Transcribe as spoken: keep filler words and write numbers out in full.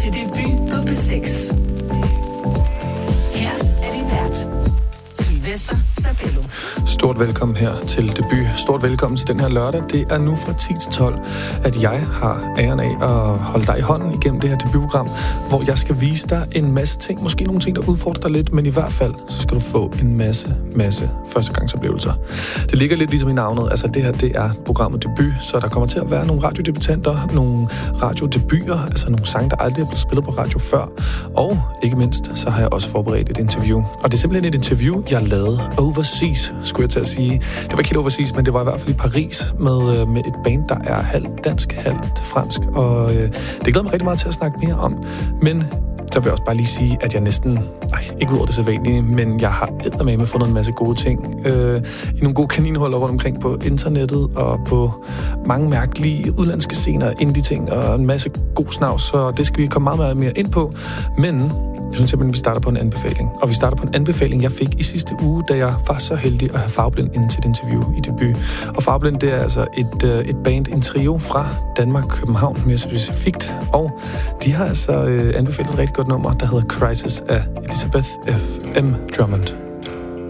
til debut på P seks. Her er din vært, Sylvester Sabello. Stort velkommen her til debut. Stort velkommen til den her lørdag. Det er nu fra ti til tolv, at jeg har æren af at holde dig i hånden igennem det her debutprogram, hvor jeg skal vise dig en masse ting. Måske nogle ting, der udfordrer dig lidt, men i hvert fald, så skal du få en masse, masse førstegangsoplevelser. Det ligger lidt ligesom i navnet. Altså det her, det er programmet Debut, så der kommer til at være nogle radiodebutanter, nogle radiodebuter, altså nogle sange, der aldrig er blevet spillet på radio før. Og ikke mindst, så har jeg også forberedt et interview. Og det er simpelthen et interview, jeg lavede overseas, skulle jeg til at sige. Det var ikke helt overseas, men det var i hvert fald i Paris med, med et band, der er halvt dansk, halvt fransk. Og øh, det glæder mig rigtig meget til at snakke mere om. Men så vil jeg også bare lige sige, at jeg næsten, nej, ikke ud over det sædvanlige, men jeg har eddermame fundet en masse gode ting øh, i nogle gode kaninhuller rundt omkring på internettet og på mange mærkelige udlandske scener, indie-ting og en masse god snavs, så det skal vi komme meget, meget mere ind på. Men jeg synes simpelthen, at vi starter på en anbefaling. Og vi starter på en anbefaling, jeg fik i sidste uge, da jeg var så heldig at have Farveblind inden til et interview i debut. Og Farveblind, det er altså et, øh, et band, en trio fra Danmark, København mere specifikt. Og de har altså øh, anbefalet et rigtig godt nummer, der hedder Crisis af Elizabeth F M Drummond.